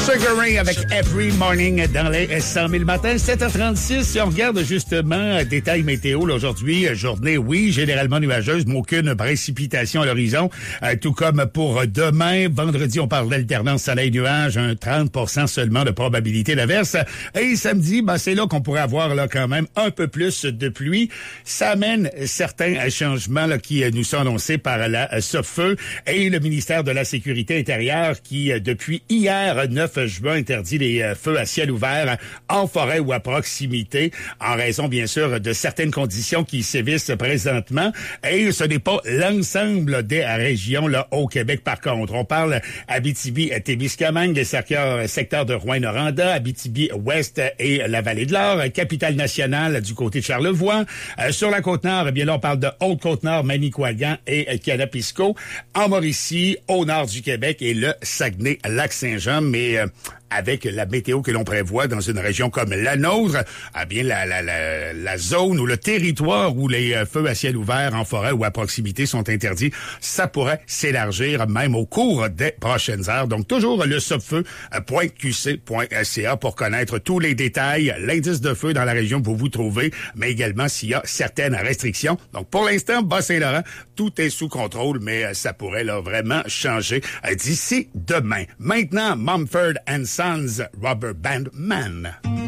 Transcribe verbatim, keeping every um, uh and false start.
Sugar Ray avec Every Morning dans les cent mille matins, sept heures trente-six. Si on regarde justement détail météo là, aujourd'hui, journée, oui, généralement nuageuse, mais aucune précipitation à l'horizon. Euh, tout comme pour demain, vendredi, on parle d'alternance soleil-nuage, un trente pour cent seulement de probabilité d'averse. Et samedi, ben, c'est là qu'on pourrait avoir là quand même un peu plus de pluie. Ça amène certains changements là, qui nous sont annoncés par la Sopfeu et le ministère de la Sécurité intérieure qui, depuis hier, neuf juin, interdit les euh, feux à ciel ouvert en forêt ou à proximité en raison, bien sûr, de certaines conditions qui sévissent présentement. Et ce n'est pas l'ensemble des régions là au Québec, par contre. On parle Abitibi-Témiscamingue, les secteurs, secteurs de Rouyn-Noranda, Abitibi-Ouest et la Vallée de l'Or, Capitale-Nationale du côté de Charlevoix. Euh, sur la Côte-Nord, eh bien là, on parle de Haute-Côte-Nord, Manicouagan et euh, Canapisco. En Mauricie, au nord du Québec et le Saguenay-Lac-Saint-Jean, mais euh, avec la météo que l'on prévoit dans une région comme la nôtre, eh bien la, la, la, la zone ou le territoire où les euh, feux à ciel ouvert en forêt ou à proximité sont interdits, ça pourrait s'élargir même au cours des prochaines heures. Donc toujours le sopfeu point q c point c a pour connaître tous les détails, l'indice de feu dans la région où vous vous trouvez, mais également s'il y a certaines restrictions. Donc pour l'instant, Bas-Saint-Laurent, tout est sous contrôle, mais euh, ça pourrait là vraiment changer euh, d'ici demain. Maintenant, Mumford and Sons Rubber Band Man.